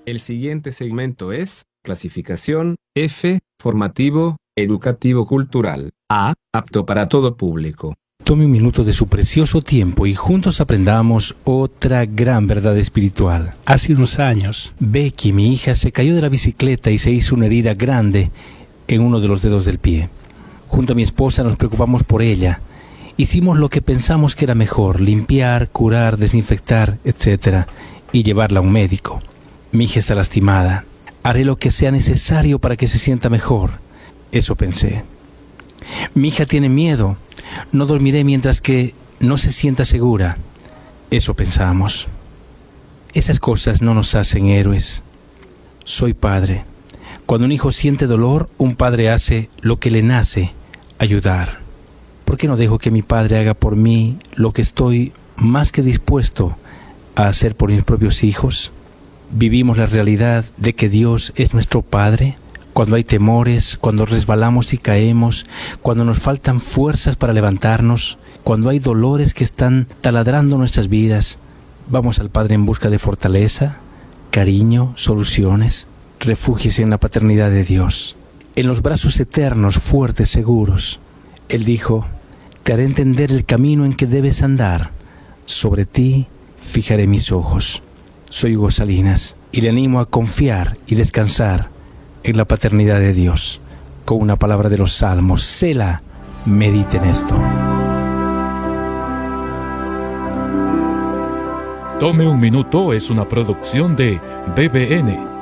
El siguiente segmento es clasificación F, formativo, educativo cultural. A, apto para todo público. Tome un minuto de su precioso tiempo y juntos aprendamos otra gran verdad espiritual. Hace unos años, Becky, mi hija, se cayó de la bicicleta y se hizo una herida grande en uno de los dedos del pie. Junto a mi esposa nos preocupamos por ella. Hicimos lo que pensamos que era mejor: limpiar, curar, desinfectar, etc. y llevarla a un médico. Mi hija está lastimada. Haré lo que sea necesario para que se sienta mejor. Eso pensé. Mi hija tiene miedo. No dormiré mientras que no se sienta segura. Eso pensamos. Esas cosas no nos hacen héroes. Soy padre. Cuando un hijo siente dolor, un padre hace lo que le nace: ayudar. ¿Por qué no dejo que mi padre haga por mí lo que estoy más que dispuesto a hacer por mis propios hijos? ¿Vivimos la realidad de que Dios es nuestro Padre? Cuando hay temores, cuando resbalamos y caemos, cuando nos faltan fuerzas para levantarnos, cuando hay dolores que están taladrando nuestras vidas, vamos al Padre en busca de fortaleza, cariño, soluciones. Refúgiese en la paternidad de Dios, en los brazos eternos, fuertes, seguros. Él dijo: te haré entender el camino en que debes andar. Sobre ti fijaré mis ojos. Soy Hugo Salinas y le animo a confiar y descansar en la paternidad de Dios. Con una palabra de los Salmos: Selah, medite en esto. Tome un minuto es una producción de BBN.